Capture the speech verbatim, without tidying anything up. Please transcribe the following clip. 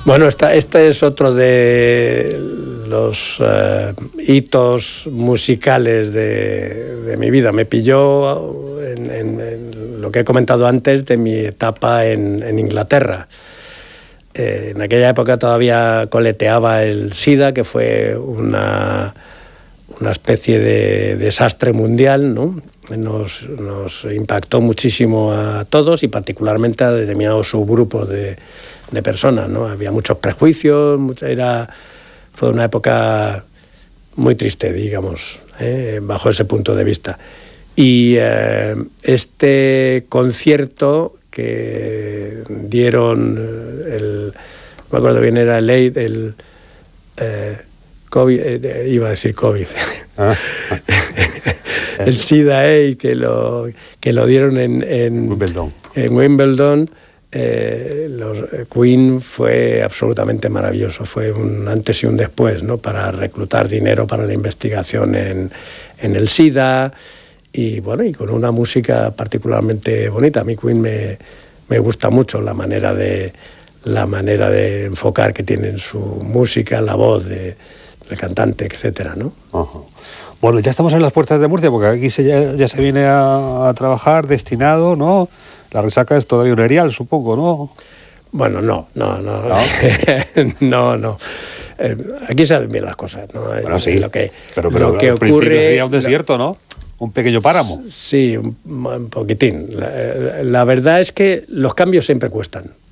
Bueno, esta, este es otro de los uh, hitos musicales de, de mi vida. Me pilló en, en, en lo que he comentado antes de mi etapa en, en Inglaterra. Eh, en aquella época todavía coleteaba el SIDA, que fue una, una especie de desastre mundial, ¿no? Nos, nos impactó muchísimo a todos y particularmente a determinados subgrupos de, de personas, ¿no? Había muchos prejuicios, mucha, era, fue una época muy triste, digamos, ¿eh? Bajo ese punto de vista. Y eh, este concierto que dieron, el, no me acuerdo bien, era el, el eh, COVID, eh, iba a decir COVID, ah. el SIDA eh, que, lo, que lo dieron en, en Wimbledon. En Wimbledon eh, los, Queen fue absolutamente maravilloso, fue un antes y un después, ¿no? Para reclutar dinero para la investigación en, en el SIDA. Y bueno, y con una música particularmente bonita. A mí Queen me, me gusta mucho la manera de la manera de enfocar que tiene en su música, la voz de, del cantante, etcétera, ¿no? Uh-huh. Bueno, ya estamos en las puertas de Murcia, porque aquí se, ya, ya se viene a, a trabajar destinado, ¿no? La resaca es todavía un erial, supongo, ¿no? Bueno, no, no, no, no, no, no. Eh, aquí se hacen bien las cosas, ¿no? Bueno, sí, lo que, pero, pero lo que al ocurre sería un desierto, ¿no? Un pequeño páramo. Sí, un, un poquitín. La, la verdad es que los cambios siempre cuestan.